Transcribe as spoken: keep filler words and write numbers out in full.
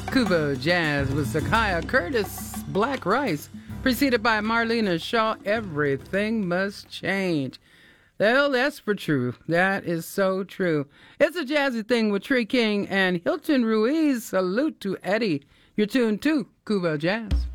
Kubo Jazz with Zakiya Curtis, Black Rice, preceded by Marlena Shaw, Everything Must Change. Well, that's for true. That is so true. It's a jazzy thing with Trey King and Hilton Ruiz. Salute to Eddie. You're tuned to Kubo Jazz.